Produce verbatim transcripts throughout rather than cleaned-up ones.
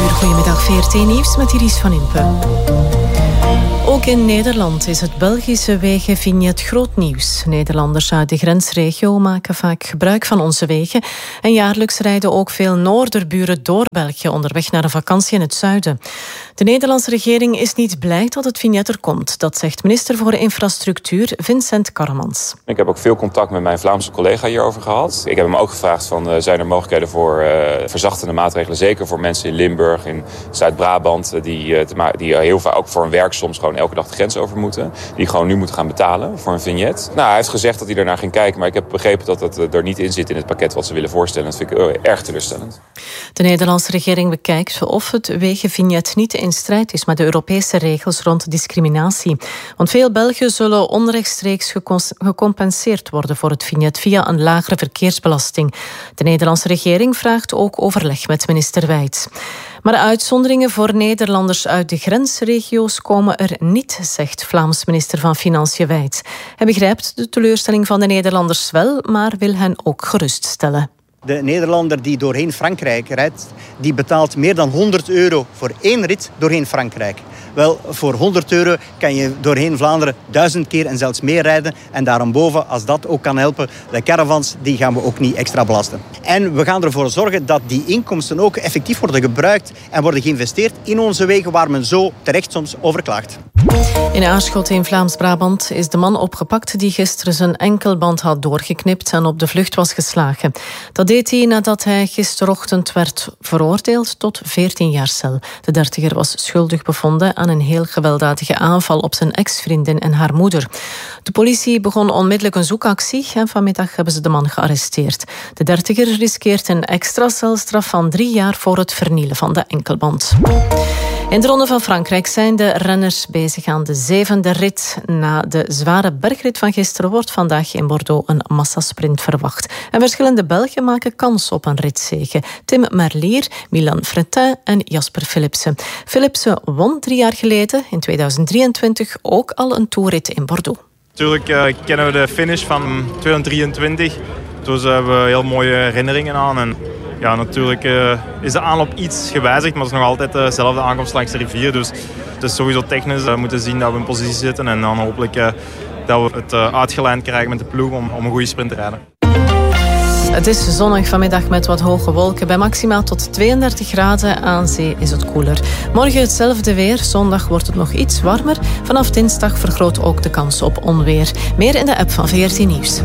uur, goedemiddag V R T Nieuws met Iris van Impe. Ook in Nederland is het Belgische wegenvignet groot nieuws. Nederlanders uit de grensregio maken vaak gebruik van onze wegen. En jaarlijks rijden ook veel Noorderburen door België onderweg naar een vakantie in het zuiden. De Nederlandse regering is niet blij dat het vignet er komt. Dat zegt minister voor Infrastructuur Vincent Karremans. Ik heb ook veel contact met mijn Vlaamse collega hierover gehad. Ik heb hem ook gevraagd van, uh, zijn er mogelijkheden voor uh, verzachtende maatregelen. Zeker voor mensen in Limburg, in Zuid-Brabant. Die, uh, te ma- die uh, heel vaak ook voor hun werk soms gewoon elke dag de grens over moeten. Die gewoon nu moeten gaan betalen voor een vignet. Nou, hij heeft gezegd dat hij ernaar ging kijken. Maar ik heb begrepen dat het er niet in zit in het pakket wat ze willen voorstellen. Dat vind ik uh, erg teleurstellend. De Nederlandse regering bekijkt of het wegenvignet niet in strijd is met de Europese regels rond discriminatie. Want veel Belgen zullen onrechtstreeks gecompenseerd worden voor het vignet via een lagere verkeersbelasting. De Nederlandse regering vraagt ook overleg met minister Wijts. Maar de uitzonderingen voor Nederlanders uit de grensregio's komen er niet, zegt Vlaams minister van Financiën Wijts. Hij begrijpt de teleurstelling van de Nederlanders wel, maar wil hen ook geruststellen. De Nederlander die doorheen Frankrijk rijdt, die betaalt meer dan honderd euro voor één rit doorheen Frankrijk. Wel, voor honderd euro kan je doorheen Vlaanderen duizend keer en zelfs meer rijden. En daarboven, als dat ook kan helpen, de caravans, die gaan we ook niet extra belasten. En we gaan ervoor zorgen dat die inkomsten ook effectief worden gebruikt en worden geïnvesteerd in onze wegen waar men zo terecht soms over klaagt. In Aarschot in Vlaams-Brabant is de man opgepakt die gisteren zijn enkelband had doorgeknipt en op de vlucht was geslagen. Dat deed hij nadat hij gisterochtend werd veroordeeld tot veertien jaar cel. De dertiger was schuldig bevonden aan een heel gewelddadige aanval op zijn ex-vriendin en haar moeder. De politie begon onmiddellijk een zoekactie en vanmiddag hebben ze de man gearresteerd. De dertiger riskeert een extra celstraf van drie jaar voor het vernielen van de enkelband. In de Ronde van Frankrijk zijn de renners bezig aan de zevende rit. Na de zware bergrit van gisteren wordt vandaag in Bordeaux een massasprint verwacht. En verschillende Belgen maken kans op een ritzege. Tim Merlier, Milan Fretin en Jasper Philipsen. Philipsen won drie jaar geleden, in tweeduizend drieëntwintig, ook al een toerrit in Bordeaux. Natuurlijk uh, kennen we de finish van tweeduizend drieëntwintig. Dus uh, hebben we heel mooie herinneringen aan. En ja, natuurlijk uh, is de aanloop iets gewijzigd, maar het is nog altijd dezelfde aankomst langs de rivier. Dus het is sowieso technisch. We moeten zien dat we in positie zitten en dan hopelijk uh, dat we het uh, uitgelijnd krijgen met de ploeg om, om een goede sprint te rijden. Het is zonnig vanmiddag met wat hoge wolken. Bij maximaal tot tweeëndertig graden. Aan zee is het koeler. Morgen hetzelfde weer. Zondag wordt het nog iets warmer. Vanaf dinsdag vergroot ook de kans op onweer. Meer in de app van V R T Nieuws.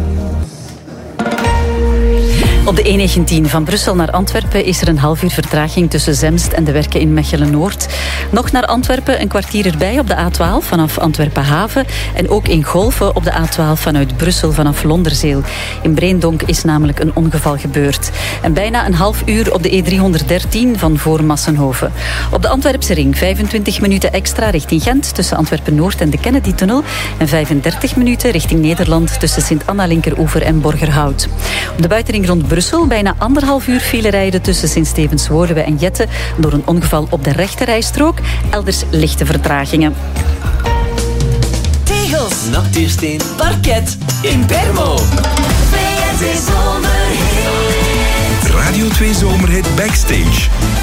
Op de E negentien van Brussel naar Antwerpen is er een half uur vertraging tussen Zemst en de Werken in Mechelen-Noord. Nog naar Antwerpen een kwartier erbij op de A twaalf vanaf Antwerpen-Haven. En ook in Golven op de A twaalf vanuit Brussel vanaf Londerzeel. In Breendonk is namelijk een ongeval gebeurd. En bijna een half uur op de E driehonderddertien van voor Massenhoven. Op de Antwerpse ring vijfentwintig minuten extra richting Gent tussen Antwerpen-Noord en de Kennedy-tunnel. En vijfendertig minuten richting Nederland tussen Sint-Anna-Linkeroever en Borgerhout. Op de buitenring rond Brussel bijna anderhalf uur file rijden tussen Sint-Stevens-Woluwe en Jette door een ongeval op de rechterrijstrook. Elders lichte vertragingen. Tegels, natuursteen, parket, in Bermo. V R T Zomerhit. Radio twee Zomerhit Backstage.